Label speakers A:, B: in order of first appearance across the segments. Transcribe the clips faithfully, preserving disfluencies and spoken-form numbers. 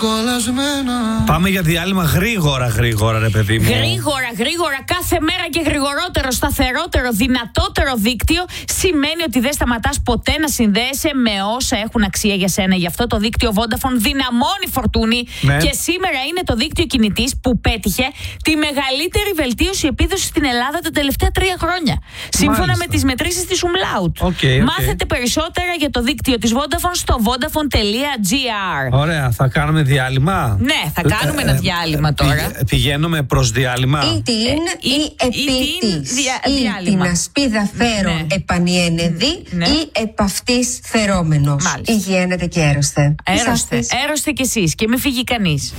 A: Πάμε για διάλειμμα γρήγορα, γρήγορα, ρε παιδί μου.
B: Γρήγορα, γρήγορα, κάθε μέρα και γρηγορότερο, σταθερότερο, δυνατότερο δίκτυο σημαίνει ότι δεν σταματάς ποτέ να συνδέεσαι με όσα έχουν αξία για σένα. Γι' αυτό το δίκτυο Vodafone δυναμώνει, Φορτούνη. Ναι. Και σήμερα είναι το δίκτυο κινητής που πέτυχε τη μεγαλύτερη βελτίωση επίδοσης στην Ελλάδα τα τελευταία τρία χρόνια. Σύμφωνα Μάλιστα. με τις μετρήσεις της Umlaut.
A: Okay, okay.
B: Μάθετε περισσότερα για το δίκτυο της Vodafone στο vodafone τελεία gr.
A: Ωραία, θα κάνουμε διάλειμμα.
B: Ναι, θα κάνουμε ένα διάλειμμα τώρα.
A: Πηγαίνουμε προς διάλειμμα.
C: Ή την ή επίτης ή την ασπίδα φέρον επανιένεδη ή επ' αυτής φερόμενος. Υγιένεται και έρωστε.
B: Έρωστε, έρωστε κι εσείς και μην φύγει κανείς.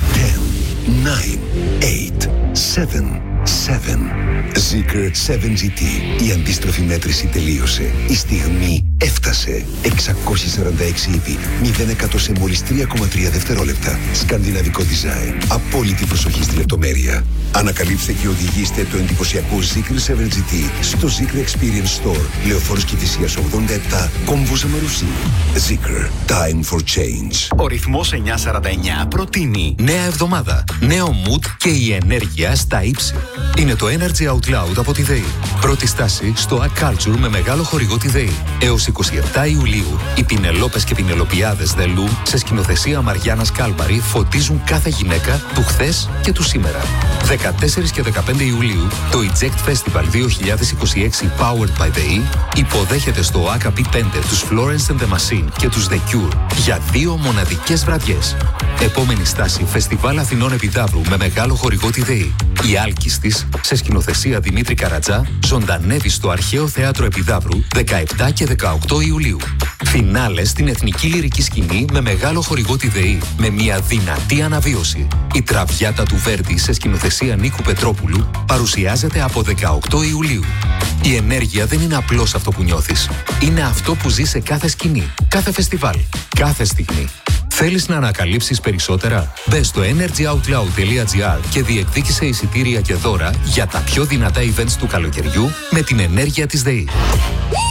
D: εννιά, οκτώ, επτά, επτά. Zeekr σέβεν τζι τι. Η αντίστροφη μέτρηση τελείωσε. Η στιγμή έφτασε. εξακόσια σαράντα έξι ύπη. μηδέν εκατό σε μόλις τρία κόμμα τρία δευτερόλεπτα. Σκανδιναβικό design. Απόλυτη προσοχή στη λεπτομέρεια. Ανακαλύψτε και οδηγήστε το εντυπωσιακό Zeekr σέβεν τζι τι στο Zeekr Experience Store. Λεωφόρος Κηφισίας ογδόντα επτά, Κόμβος Αμαρουσί. Zeekr. Time for change.
E: Ο ρυθμός εννιακόσια σαράντα εννιά προτείνει νέα εβδομάδα, νέο mood και η ενέργεια στα ύψη. Είναι το Energy Out Loud από τη ΔΕΗ. Πρώτη στάση στο A-Culture με μεγάλο χορηγό τη ΔΕΗ. Έως είκοσι επτά Ιουλίου, οι Πινελόπες και Πινελοπιάδες The Loom σε σκηνοθεσία Μαριάννας Κάλμπαρη φωτίζουν κάθε γυναίκα του χθες και του σήμερα. δεκατέσσερις και δεκαπέντε Ιουλίου, το Eject Festival δύο χιλιάδες είκοσι έξι Powered by ΔΕΗ υποδέχεται στο Άκα πι πέντε τους Florence and the Machine και τους The Cure για δύο μοναδικές βραδιές. Επόμενη στάση, Φεστιβάλ Αθηνών Επιδαύρου με μεγάλο χορηγό τη ΔΕΗ. Η Άλκης της, σε σκηνοθεσία Δημήτρη Καρατζά, ζωντανεύει στο Αρχαίο Θέατρο Επιδαύρου δεκαεπτά και δεκαοκτώ Ιουλίου. Φινάλε στην Εθνική Λυρική Σκηνή με μεγάλο χορηγό τη ΔΕΗ, με μια δυνατή αναβίωση. Η Τραβιάτα του Βέρντι σε σκηνοθεσία Νίκου Πετρόπουλου παρουσιάζεται από δεκαοκτώ Ιουλίου. Η ενέργεια δεν είναι απλώς αυτό που νιώθεις. Είναι αυτό που ζει σε κάθε σκηνή, κάθε φεστιβάλ, κάθε στιγμή. Θέλεις να ανακαλύψεις περισσότερα? Μπες στο energyoutloud τελεία gr και διεκδίκησε εισιτήρια και δώρα για τα πιο δυνατά events του καλοκαιριού με την ενέργεια της ΔΕΗ.